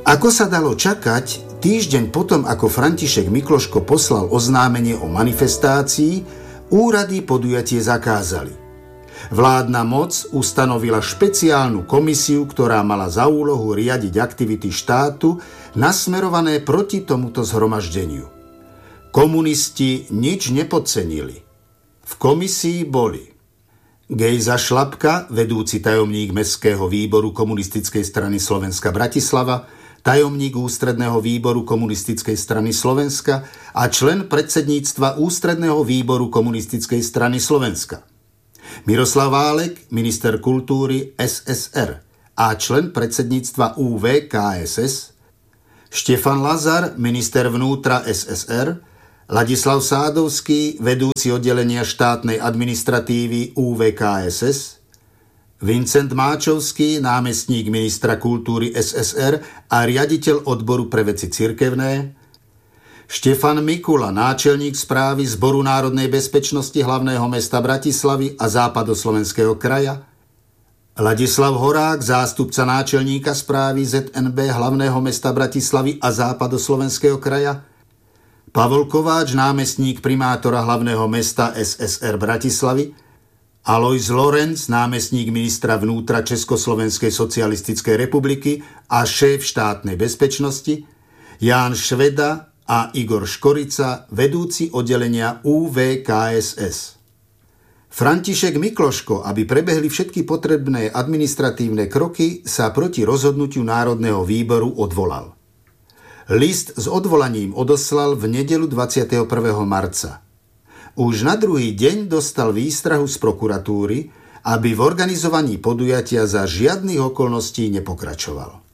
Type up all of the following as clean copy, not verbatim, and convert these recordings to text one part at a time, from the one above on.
Ako sa dalo čakať, týždeň potom, ako František Mikloško poslal oznámenie o manifestácii, úrady podujatie zakázali. Vládna moc ustanovila špeciálnu komisiu, ktorá mala za úlohu riadiť aktivity štátu nasmerované proti tomuto zhromaždeniu. Komunisti nič nepodcenili. V komisii boli Gejza Šlapka, vedúci tajomník Mestského výboru Komunistickej strany Slovenska Bratislava, tajomník Ústredného výboru Komunistickej strany Slovenska a člen predsedníctva Ústredného výboru Komunistickej strany Slovenska. Miroslav Válek, minister kultúry SSR a člen predsedníctva UV KSS, Štefan Lazar, minister vnútra SSR, Ladislav Sádovský, vedúci oddelenia štátnej administratívy UV KSS, Vincent Máčovský, námestník ministra kultúry SSR a riaditeľ odboru pre veci cirkevné, Štefan Mikula, náčelník správy Zboru národnej bezpečnosti hlavného mesta Bratislavy a západoslovenského kraja, Ladislav Horák, zástupca náčelníka správy ZNB hlavného mesta Bratislavy a západoslovenského kraja, Pavol Kováč, námestník primátora hlavného mesta SSR Bratislavy, Alojz Lorenc, námestník ministra vnútra Československej socialistickej republiky a šéf štátnej bezpečnosti, Ján Šveda a Igor Škorica, vedúci oddelenia UV KSS. František Mikloško, aby prebehli všetky potrebné administratívne kroky, sa proti rozhodnutiu Národného výboru odvolal. List s odvolaním odoslal v nedeľu 21. marca. Už na druhý deň dostal výstrahu z prokuratúry, aby v organizovaní podujatia za žiadnych okolností nepokračoval.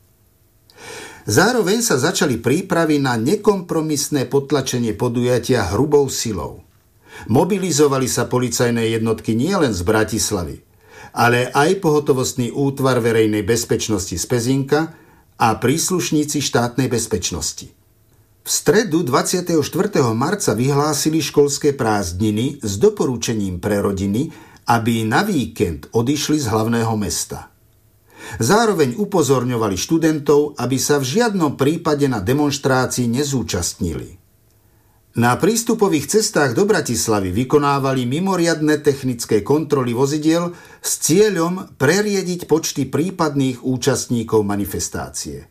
Zároveň sa začali prípravy na nekompromisné potlačenie podujatia hrubou silou. Mobilizovali sa policajné jednotky nielen z Bratislavy, ale aj pohotovostný útvar verejnej bezpečnosti z Pezinka a príslušníci štátnej bezpečnosti. V stredu 24. marca vyhlásili školské prázdniny s doporučením pre rodiny, aby na víkend odišli z hlavného mesta. Zároveň upozorňovali študentov, aby sa v žiadnom prípade na demonštrácii nezúčastnili. Na prístupových cestách do Bratislavy vykonávali mimoriadne technické kontroly vozidiel s cieľom preriediť počty prípadných účastníkov manifestácie.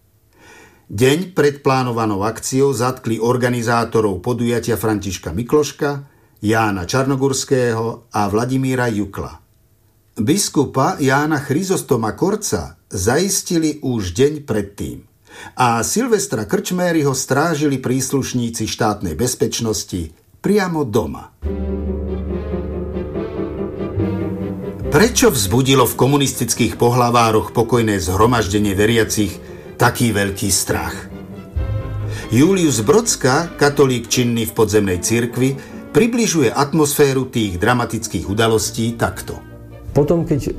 Deň pred plánovanou akciou zatkli organizátorov podujatia Františka Mikloška, Jána Čarnogurského a Vladimíra Jukla. Biskupa Jána Chryzostoma Korca zaistili už deň predtým a Silvestra Krčméryho strážili príslušníci štátnej bezpečnosti priamo doma. Prečo vzbudilo v komunistických pohlavároch pokojné zhromaždenie veriacich taký veľký strach? Julius Brodská, katolík činný v podzemnej cirkvi, približuje atmosféru tých dramatických udalostí takto. Potom, keď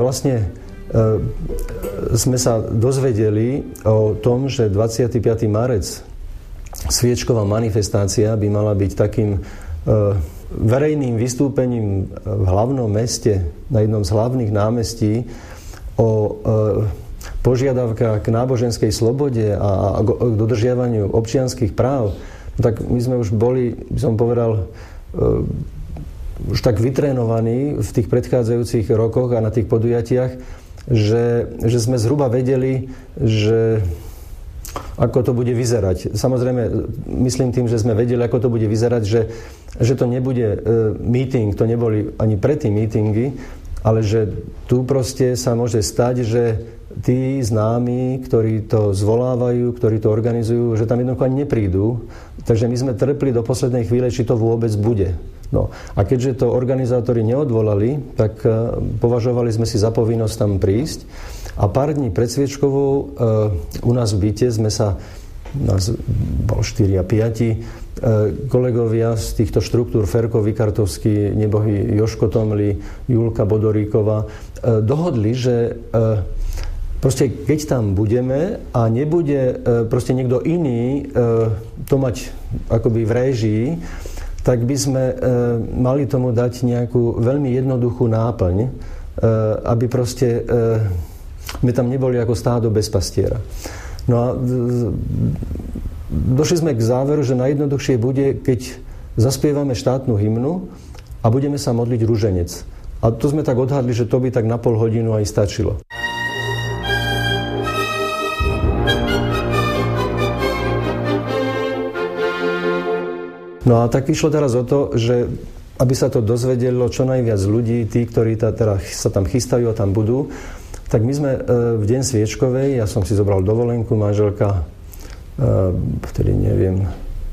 sme sa dozvedeli o tom, že 25. marec sviečková manifestácia by mala byť takým verejným vystúpením v hlavnom meste, na jednom z hlavných námestí o požiadavkách k náboženskej slobode a k dodržiavaniu občianskych práv, tak my sme už boli, by som povedal, už tak vytrénovaní v tých predchádzajúcich rokoch a na tých podujatiach, že sme zhruba vedeli, že ako to bude vyzerať. Samozrejme, myslím tým, že sme vedeli, ako to bude vyzerať, že to nebude meeting, to neboli ani predtým meetingy, ale že tu proste sa môže stať, že tí známi, ktorí to zvolávajú, ktorí to organizujú, že tam jednoducho ani neprídu. Takže my sme trpli do poslednej chvíle, či to vôbec bude. No. A keďže to organizátori neodvolali, tak považovali sme si za povinnosť tam prísť. A pár dní pred sviečkovou u nás v byte nás bol 4 a 5 kolegovia z týchto štruktúr, Ferko Vikartovský, nebohý Joško Tomli, Julka Bodoríková, dohodli, že proste keď tam budeme a nebude proste niekto iný to mať akoby v réžii, tak by sme mali tomu dať nejakú veľmi jednoduchú náplň, aby proste my tam neboli ako stádo bez pastiera. No a došli sme k záveru, že najjednoduchšie bude, keď zaspievame štátnu hymnu a budeme sa modliť ruženec. A to sme tak odhadli, že to by tak na pol hodinu aj stačilo. No a tak išlo teraz o to, že aby sa to dozvedelo čo najviac ľudí, tí, ktorí teraz sa tam chystajú a tam budú, tak my sme v deň sviečkovej, ja som si zobral dovolenku, manželka, vtedy neviem,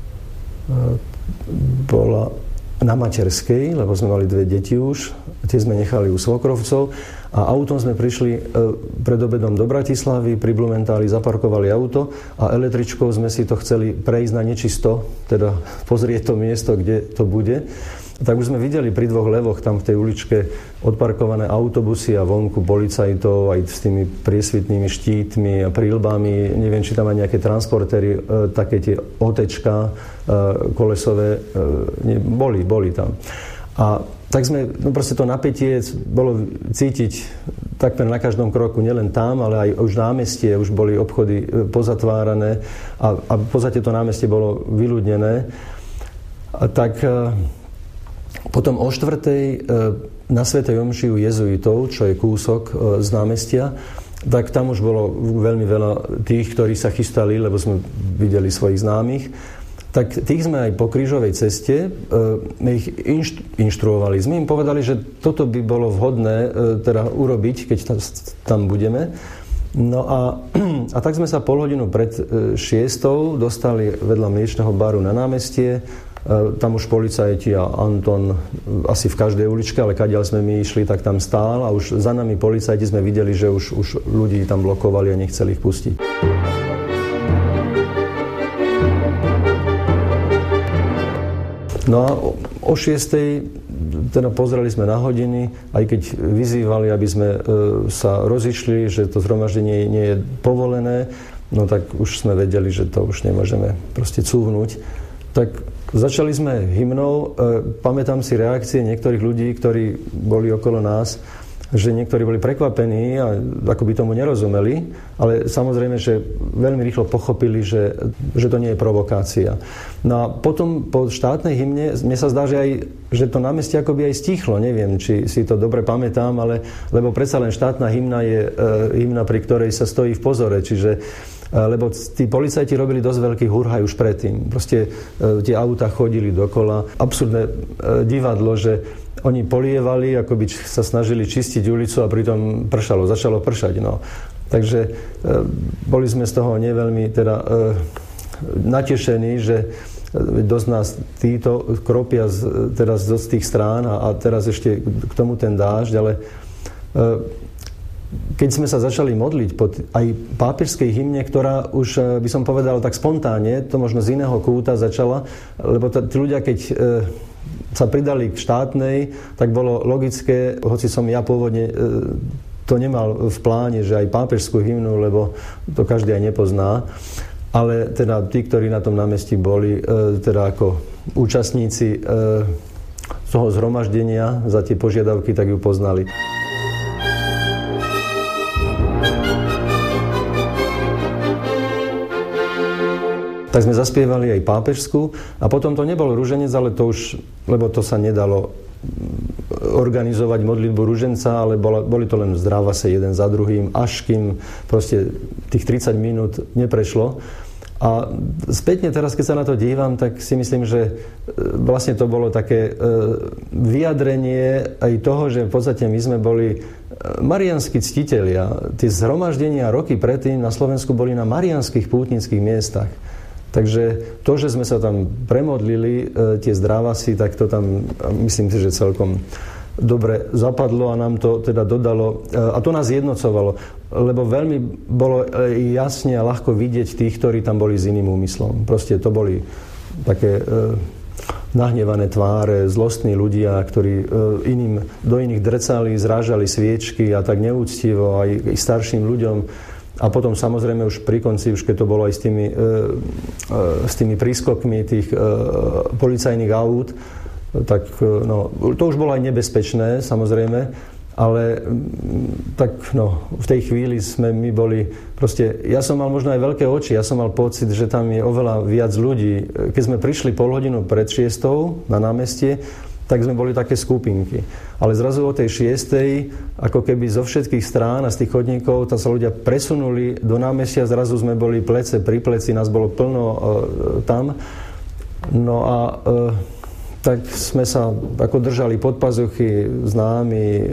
bola na materskej, lebo sme mali 2 deti už, tie sme nechali u svokrovcov a autom sme prišli pred obedom do Bratislavy, pri Blumentáli zaparkovali auto a električkou sme si to chceli prejsť na nečisto, teda pozrieť to miesto, kde to bude. Tak už sme videli pri 2 levoch tam v tej uličke odparkované autobusy a vonku policajtov aj s tými priesvitnými štítmi a príľbami. Neviem, či tam aj nejaké transportéry, také tie OTčka kolesové, boli tam. A tak sme, proste to napätie bolo cítiť takmer na každom kroku, nielen tam, ale aj už námestie, už boli obchody pozatvárané a v podstate to námestie bolo vyľudnené. A tak potom o 4:00 na svätej omši u jezuitov, čo je kúsok z námestia, tak tam už bolo veľmi veľa tých, ktorí sa chystali, lebo sme videli svojich známych. Tak tých sme aj po krížovej ceste ich inštruovali. Sme im povedali, že toto by bolo vhodné teda urobiť, keď tam budeme. No a tak sme sa pol hodinu pred 6:00 dostali vedľa mliečneho baru na námestie. Tam už policajti a Anton asi v každej uličke, ale kadiaľ sme my išli, tak tam stál a už za nami policajti sme videli, že už ľudí tam blokovali a nechceli ich pustiť. No a o 6:00 teda pozreli sme na hodiny, aj keď vyzývali, aby sme sa rozišli, že to zhromaždenie nie je povolené, no tak už sme vedeli, že to už nemôžeme proste cúvnuť. Tak začali sme hymnou. Pamätám si reakcie niektorých ľudí, ktorí boli okolo nás, že niektorí boli prekvapení a ako by tomu nerozumeli, ale samozrejme, že veľmi rýchlo pochopili, že to nie je provokácia. No a potom po štátnej hymne, mne sa zdá, že to námestie akoby aj stichlo, neviem, či si to dobre pamätám, lebo predsa len štátna hymna je hymna, pri ktorej sa stojí v pozore, čiže lebo tí policajti robili dosť veľký hurhaj už predtým. Proste tie autá chodili dokola. Absurdné divadlo, že oni polievali, ako by sa snažili čistiť ulicu a pritom začalo pršať. No. Takže boli sme z toho neveľmi natešení, že dosť nás títo kropia teraz z tých strán a teraz ešte k tomu ten dážď, ale keď sme sa začali modliť pod aj pápežskej hymne, ktorá už, by som povedal, tak spontánne, to možno z iného kúta začala, lebo tí ľudia, keď sa pridali k štátnej, tak bolo logické, hoci som ja pôvodne to nemal v pláne, že aj pápežskú hymnu, lebo to každý aj nepozná, ale teda tí, ktorí na tom námestí boli, teda ako účastníci toho zhromaždenia za tie požiadavky, tak ju poznali. Tak sme zaspievali aj pápežskú a potom to nebol ruženec, ale to už, lebo to sa nedalo organizovať modlitbu ruženca, ale boli to len zdravase jeden za druhým, až kým proste tých 30 minút neprešlo. A spätne teraz, keď sa na to dívam, tak si myslím, že vlastne to bolo také vyjadrenie aj toho, že v podstate my sme boli mariánski ctitelia. Tie zhromaždenia roky predtým na Slovensku boli na mariánskych pútnických miestach. Takže to, že sme sa tam premodlili, tie zdravasy, tak to tam, myslím si, že celkom dobre zapadlo a nám to teda dodalo. A to nás jednocovalo, lebo veľmi bolo jasne a ľahko vidieť tých, ktorí tam boli s iným úmyslom. Proste to boli také nahnevané tváre, zlostní ľudia, ktorí do iných drcali, zrážali sviečky a tak neúctivo aj starším ľuďom. A potom samozrejme už pri konci, už keď to bolo aj s tými prískokmi tých policajných aut, tak no, to už bolo aj nebezpečné, samozrejme. Ale tak v tej chvíli my boli proste, ja som mal možno aj veľké oči, ja som mal pocit, že tam je oveľa viac ľudí. Keď sme prišli pol hodinu pred 6:00 na námestie, tak sme boli také skupinky. Ale zrazu o tej 6:00, ako keby zo všetkých strán a z tých chodníkov, tam sa ľudia presunuli do námestia, zrazu sme boli plece pri pleci, nás bolo plno tam. No a tak sme sa ako držali pod pazuchy známi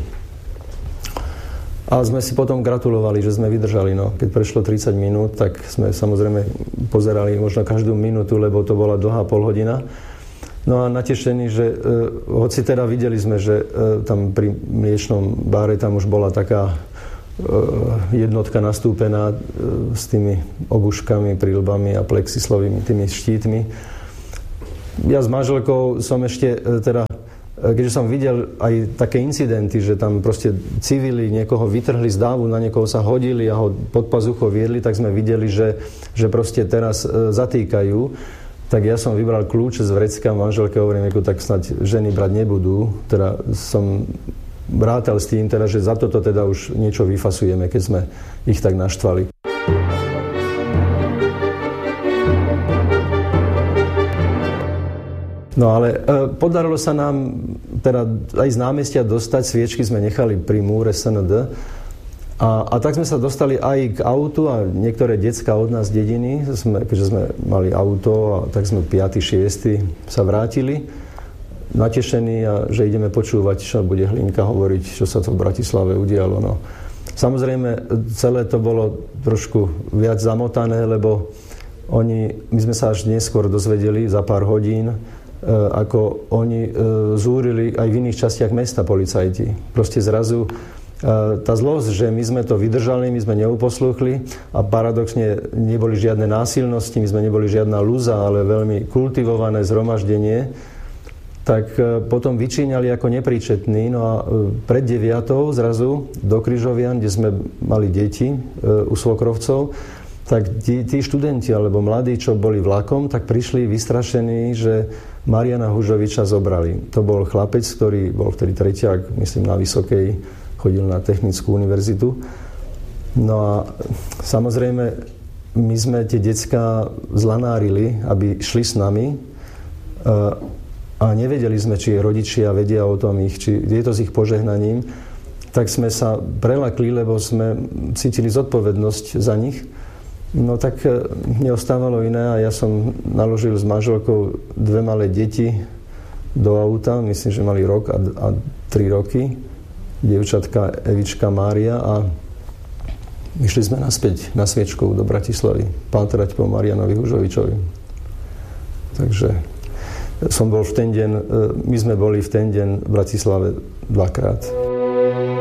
a sme si potom gratulovali, že sme vydržali. No. Keď prešlo 30 minút, tak sme samozrejme pozerali možno každú minútu, lebo to bola dlhá polhodina. No a natešení, že hoci teda videli sme, že tam pri mliečnom báre tam už bola taká jednotka nastúpená s tými obuškami, príľbami a plexislovými tými štítmi. Ja s manželkou som ešte teda, keďže som videl aj také incidenty, že tam proste civili niekoho vytrhli z dávu, na niekoho sa hodili a ho pod pazuchou viedli, tak sme videli, že proste teraz zatýkajú. Tak ja som vybral kľúče z vrecka, manželke hovorím, tak snáď ženy brať nebudú. Teda som rátal s tým, teda, že za toto teda už niečo vyfasujeme, keď sme ich tak naštvali. No ale podarilo sa nám teda aj z námestia dostať, sviečky sme nechali pri múre SND a tak sme sa dostali aj k autu a niektoré decká od nás z dediny, keďže sme mali auto, a tak sme 5., 6. sa vrátili natešení, a že ideme počúvať, čo bude Hlinka hovoriť, čo sa to v Bratislave udialo. No. Samozrejme, celé to bolo trošku viac zamotané, lebo my sme sa až neskôr dozvedeli za pár hodín, ako oni zúrili aj v iných častiach mesta policajti. Proste zrazu tá zlosť, že my sme to vydržali, my sme neuposlúchli a paradoxne neboli žiadne násilnosti, my sme neboli žiadna lúza, ale veľmi kultivované zhromaždenie, tak potom vyčíňali ako nepríčetní. No a pred 9:00 zrazu do Križovian, kde sme mali deti u svokrovcov, tak tí študenti alebo mladí, čo boli vlakom, tak prišli vystrašení, že Mariana Hužoviča zobrali. To bol chlapec, ktorý bol vtedy treťák, myslím, na Vysokej, chodil na Technickú univerzitu. No a samozrejme, my sme tie decká zlanárili, aby šli s nami a nevedeli sme, či rodičia vedia o tom či je to s ich požehnaním. Tak sme sa prelakli, lebo sme cítili zodpovednosť za nich. No tak neostávalo iné a ja som naložil s manželkou 2 malé deti do auta, myslím, že mali rok a 3 roky, dievčatka Evička, Mária, a išli sme naspäť na Sviečkovú do Bratislavy pátrať po Marianovi Hužovičovi. Takže my sme boli v ten deň v Bratislave 2-krát.